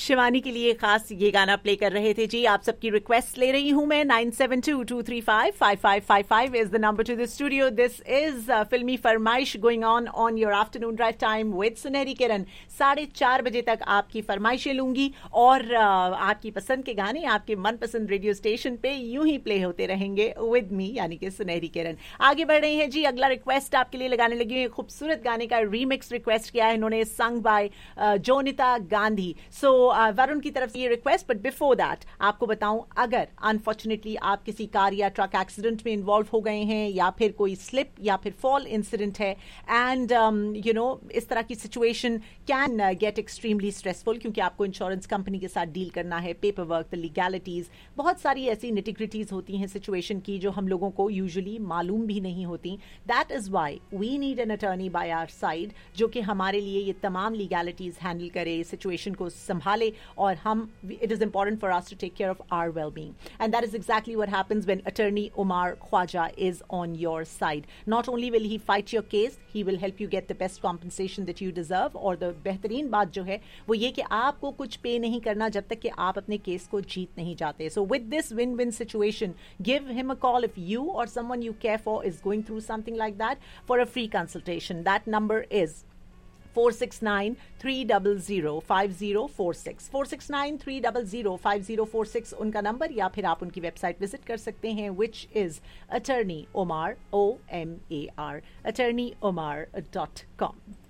शिवानी के लिए खास ये गाना प्ले कर रहे थे जी। आप सबकी रिक्वेस्ट ले रही हूं मैं। 9722355555 is the number two the studio. This is फिल्मी फरमाइश going on your afternoon drive time with सुनहरी किरण। 4:30 बजे तक आपकी फरमाइशें लूंगी और आपकी पसंद के गाने आपके मनपसंद रेडियो स्टेशन पे यूं ही प्ले होते रहेंगे विद मी, यानी कि सुनहरी किरण। आगे बढ़ रहे हैं जी। अगला रिक्वेस्ट आपके लिए लगाने लगी हूं। खूबसूरत गाने का रीमिक्स रिक्वेस्ट किया है इन्होंने, संग बाय जोनिता गांधी। सो वरुण की तरफ से ये रिक्वेस्ट। बट बिफोर दैट आपको बताऊं, अगर अनफॉर्चुनेटली आप किसी कार या ट्रक एक्सीडेंट में इन्वॉल्व हो गए हैं या फिर कोई स्लिप या फिर फॉल इंसिडेंट है एंड इस तरह की situation can get extremely stressful, क्योंकि आपको इंश्योरेंस कंपनी के साथ डील करना है, पेपर वर्क, द लीगैलिटीज, बहुत सारी ऐसी निटिग्रिटीज होती हैं सिचुएशन की जो हम लोगों को यूजुअली मालूम भी नहीं होती। That is why we need an attorney by our side, जो कि हमारे लिए ये तमाम लीगैलिटीज हैंडल करे, सिचुएशन को संभाले, और हम it is important for us to take care of our well-being, and that is exactly what happens when attorney Umar Khwaja is on your side. Not only will he fight your case, he will help you get the best compensation that you deserve. और the बेहतरीन बात जो है वो ये कि आपको कुछ पे नहीं करना जब तक कि आप अपने केस को जीत नहीं जाते. So with this win-win situation, give him a call if you or someone you care for is going through something like that for a free consultation. That number is 469-300-5046. 469-300-5046 उनका नंबर, या फिर आप उनकी website visit कर सकते हैं, which is attorney omar, OMAR, attorneyomar.com.